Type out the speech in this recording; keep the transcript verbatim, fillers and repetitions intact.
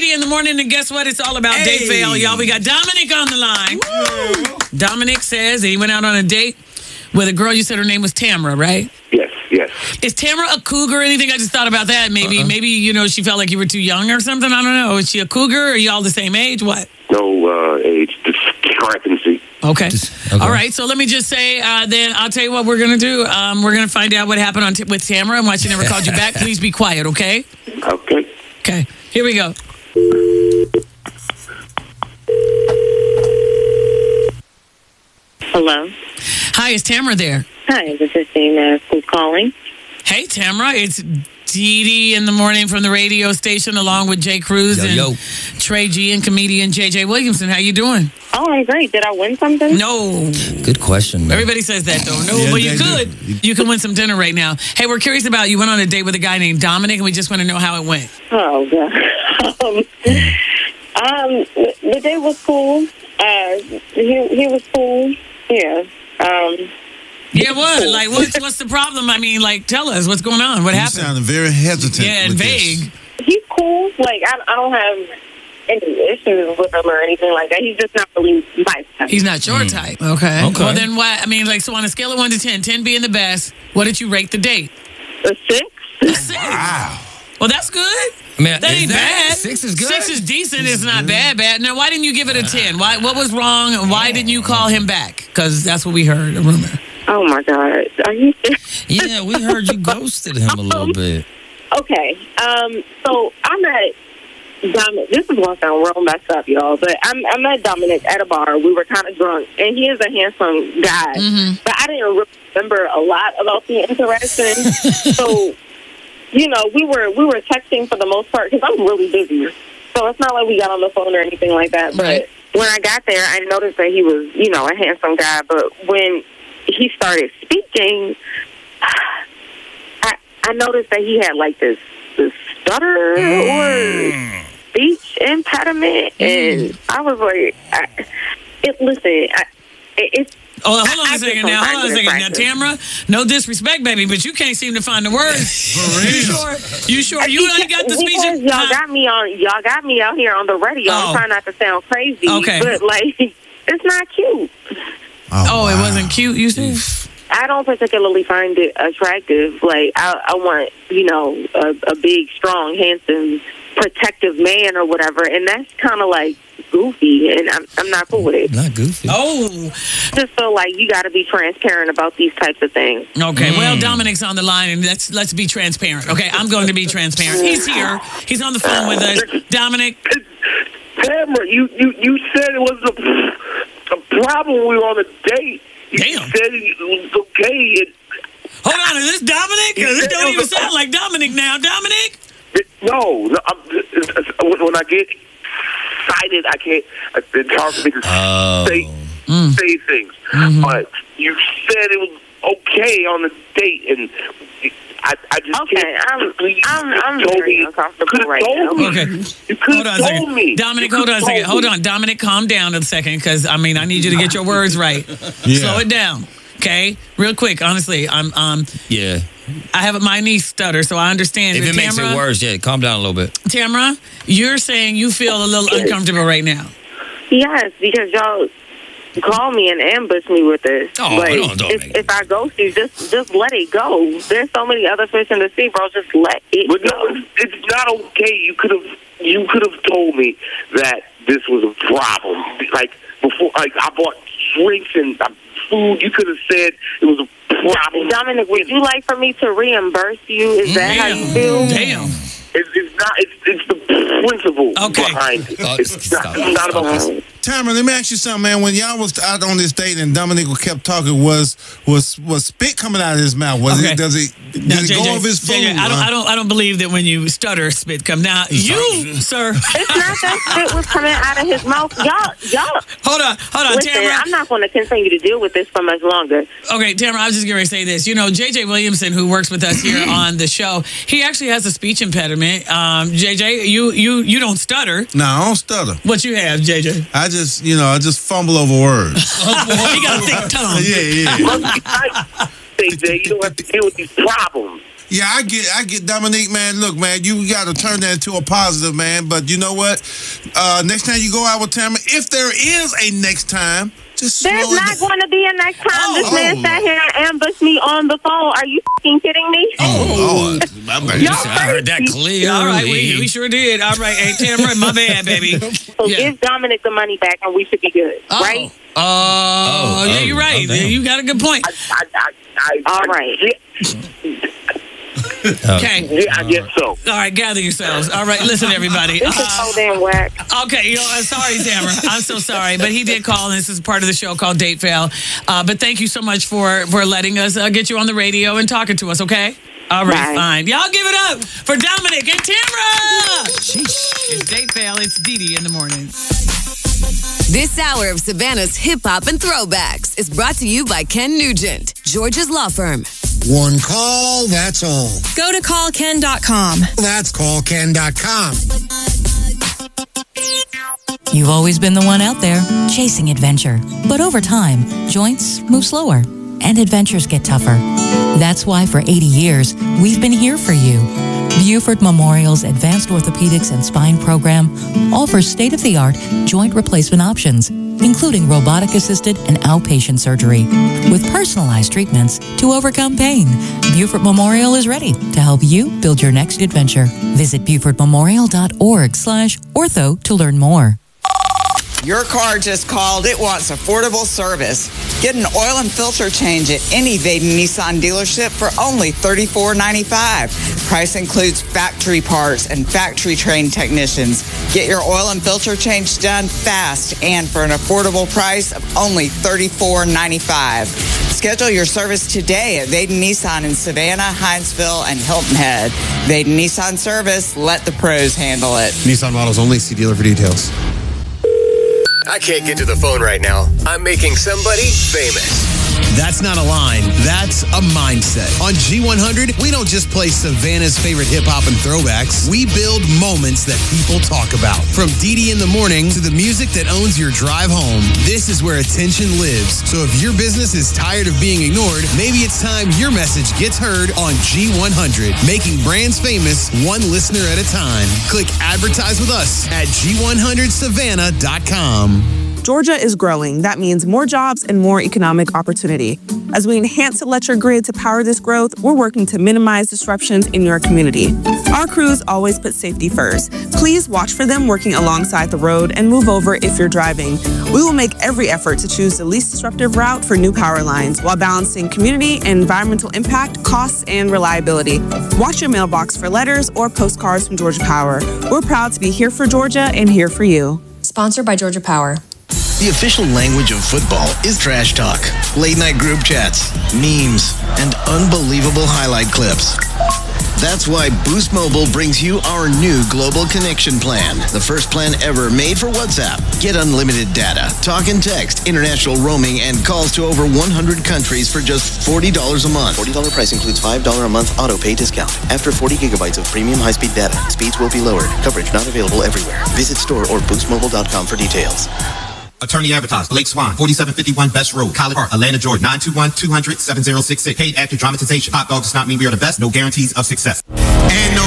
D in the morning, and guess what? It's all about Hey. date fail, y'all. We got Dominic on the line. Woo. Dominic says that he went out on a date with a girl. You said her name was Tamara, right? Yes, yes. Is Tamara a cougar or anything? I just thought about that. Maybe, Uh-uh. maybe you know, she felt like you were too young or something. I don't know. Is she a cougar? Or are y'all the same age? What? No uh, age discrepancy. Okay. Just- okay. All right. So let me just say, uh, then I'll tell you what we're gonna do. Um, we're gonna find out what happened on t- with Tamara and why she never called you back. Please be quiet, okay? Okay. Okay. Here we go. Hello. Hi, is Tamara there? Hi, this is Dana. Who's calling? Hey, Tamara. It's Dee Dee in the morning from the radio station, along with Jay Cruz Yo, and yo. Trey G and comedian J J Williamson. How you doing? Oh, I'm great. Did I win something? No. Good question, man. Everybody says that, though. No, Yeah, but you they could. do. You can win some dinner right now. Hey, we're curious about you went on a date with a guy named Dominic, and we just want to know how it went. Oh, God. um, um, the, the day was cool. Uh, he, he was cool. Yeah. Um, Yeah, what? Like, what's, what's the problem? I mean, like, tell us. What's going on? What You happened? sounded very hesitant. Yeah, and with this. vague. he's cool. Like, I, I don't have any issues with him or anything like that. He's just not really my type. He's not your type. Okay. Okay. Well, then why? I mean, like, so on a scale of one to ten, ten being the best, what did you rate the date? A six? A six. Wow. Well, that's good. I mean, That is ain't bad. Six is good. Six is decent. It's not bad, bad. Now, why didn't you give it a ten? Why? What was wrong? And why didn't you call him back? Because that's what we heard, a rumor. Oh, my God. Are you serious? Yeah, we heard you ghosted him a little bit. Okay. Um, so I met Dominic. This is going to sound real messed up, y'all, but I, I met Dominic at a bar. We were kind of drunk, and he is a handsome guy. Mm-hmm. But I didn't really remember a lot about the interaction. So, you know, we were we were texting for the most part because I'm really busy. So it's not like we got on the phone or anything like that. But Right. when I got there, I noticed that he was, you know, a handsome guy. But when he started speaking, I I noticed that he had like this this stutter or speech impediment, and I was like, I, it, listen, I, it, it's. Oh, hold on I- I a second just now. don't Hold on a find it second now, Tamara. No disrespect, baby, but you can't seem to find the words. For real. You sure? You sure? You only got the speech. Because y'all got me on. Y'all got me out here on the radio. Oh. I'm trying not to sound crazy, Okay. but like, it's not cute. Oh, it wow. wasn't cute. You said. I don't particularly find it attractive. Like, I, I want, you know, a, a big, strong, handsome, protective man or whatever, and that's kind of like goofy, and I'm I'm not cool with it. Not goofy. Oh, Just feel like you got to be transparent about these types of things. okay. Well, Dominic's on the line, and let's let's be transparent. Okay, I'm going to be transparent. He's here. He's on the phone with us. Dominic. Tamara, you, you, you said it was a, a problem when we were on a date. You Damn. said it was okay. And Hold on, is this Dominic? 'Cause this said don't it even was a- sound like Dominic now. Dominic? it, no, no I'm, it's, it's, when when I get excited, I can't. It's hard for me to Oh. say say things. But you said it was okay on the date, and I, I just Okay, can't. I'm- please, I'm- you I'm told very me. uncomfortable You could've right told now. me. Okay. You could Hold on have a told second. me. Dominic, You hold on a could've second. told Hold me. on. Dominic, calm down a second, because, I mean, I need you to get your words right. Yeah. Slow it down. Okay? Real quick, honestly, I'm um Yeah. I have my niece stutter, so I understand. If But it makes Tamara, it worse, yeah, calm down a little bit. Tamara, you're saying you feel a little uncomfortable right now. Yes, because y'all call me and ambush me with this. Oh, like, don't- don't if, make if I ghost you, just just let it go. There's so many other fish in the sea, bro. Just let it But go. no, it's, it's not okay. You could have you could have told me that this was a problem. Like before, like I bought drinks and uh, food. You could have said it was a problem. Dominic, would you like for me to reimburse you? Is that how you feel? Damn. It's, it's not. It's, it's the principle Okay. behind it. Oh, It's stop. not, it's not about. Tamara, let me ask you something, man. When y'all was out on this date and Dominic kept talking, was was was spit coming out of his mouth? Was Okay. it? Does it? Now, Did it J J, go off his food? J J, I don't, huh? I don't, I don't believe that when you stutter, spit come. Now, you, sir, It's not that spit was coming out of his mouth. Y'all, y'all. hold on, hold on, Listen, Tamara. I'm not going to continue to deal with this for much longer. Okay, Tamara, I was just going to say this. You know, J J Williamson, who works with us here on the show, he actually has a speech impediment. Um, J J, you, you, you don't stutter. No, I don't stutter. What you have, J J? I just, you know, I just fumble over words. He got a thick tongue. yeah, yeah. Must be nice, J J. You don't have to deal with these problems. Yeah, I get, I get Dominique, man. Look, man, you got to turn that into a positive, man. But you know what? Uh, next time you go out with Tamara, if there is a next time, just There's slow it not down. going to be a next time. Oh, this man oh. sat here and ambushed me on the phone. Are you f***ing kidding me? Oh, Lord. Y'all I heard that clearly. All right, we, we sure did. All right, hey, Tamara, my bad, baby. So Yeah. give Dominic the money back and we should be good, Oh. right? Oh, Oh, yeah, oh, you're right. oh, damn. You got a good point. I, I, I, All right. Okay. Yeah, I guess so. All right, gather yourselves. All right, listen, everybody. This is Uh, so damn whack. Okay, you know, I'm sorry, Tamara. I'm so sorry, but he did call, and this is part of the show called Date Fail. Uh, but thank you so much for for letting us uh, get you on the radio and talking to us. Okay. All right, Bye. fine. Y'all give it up for Dominic and Tamara. It's Date Fail. It's Dee Dee in the morning. This hour of Savannah's hip hop and throwbacks is brought to you by Ken Nugent, Georgia's law firm. One call, that's all. Go to call ken dot com. That's call ken dot com. You've always been the one out there chasing adventure. But over time, joints move slower and adventures get tougher. That's why for eighty years, we've been here for you. Buford Memorial's Advanced Orthopedics and Spine program offers state-of-the-art joint replacement options, including robotic-assisted and outpatient surgery, with personalized treatments to overcome pain. Buford Memorial is ready to help you build your next adventure. Visit buford memorial dot org slash ortho to learn more. Your car just called. It wants affordable service. Get an oil and filter change at any Vaden Nissan dealership for only thirty-four ninety-five. Price includes factory parts and factory trained technicians. Get your oil and filter change done fast and for an affordable price of only thirty-four ninety-five. Schedule your service today at Vaden Nissan in Savannah, Hinesville, and Hilton Head. Vaden Nissan Service. Let the pros handle it. Nissan models only. See dealer for details. I can't get to the phone right now. I'm making somebody famous. That's not a line. That's a mindset. On G one hundred, we don't just play Savannah's favorite hip-hop and throwbacks. We build moments that people talk about. From Dee Dee in the morning to the music that owns your drive home. This is where attention lives. So if your business is tired of being ignored, maybe it's time your message gets heard on G one hundred. Making brands famous one listener at a time. Click advertise with us at G one hundred savannah dot com. Georgia is growing. That means more jobs and more economic opportunity. As we enhance electric grid to power this growth, we're working to minimize disruptions in your community. Our crews always put safety first. Please watch for them working alongside the road and move over if you're driving. We will make every effort to choose the least disruptive route for new power lines while balancing community and environmental impact, costs, and reliability. Watch your mailbox for letters or postcards from Georgia Power. We're proud to be here for Georgia and here for you. Sponsored by Georgia Power. The official language of football is trash talk, late-night group chats, memes, and unbelievable highlight clips. That's why Boost Mobile brings you our new Global Connection Plan, the first plan ever made for WhatsApp. Get unlimited data, talk and text, international roaming, and calls to over one hundred countries for just forty dollars a month. forty dollars price includes five dollars a month auto pay discount. After forty gigabytes of premium high-speed data, speeds will be lowered. Coverage not available everywhere. Visit store or boost mobile dot com for details. Attorney advertised, Blake Swan, forty-seven fifty-one Best Road, College Park, Atlanta, Georgia, nine two one, two hundred, seven zero six six. Paid actor dramatization. Hot dog does not mean we are the best. No guarantees of success. And no